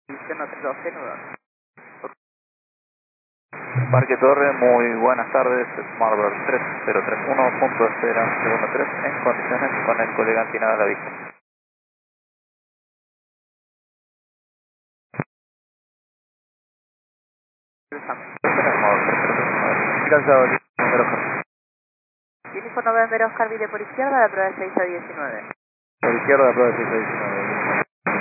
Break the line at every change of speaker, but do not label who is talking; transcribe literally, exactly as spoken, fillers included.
División tres doce, nudo.
Parque Torre, muy buenas tardes, Smarbird tres cero tres uno, punto de espera, segundo tres, en condiciones con el colega Antinada a la vista. Gracias, número
Uniforme November Oscar Ville por izquierda, la prueba de seis a diecinueve.
por izquierda, prueba de seis a diecinueve.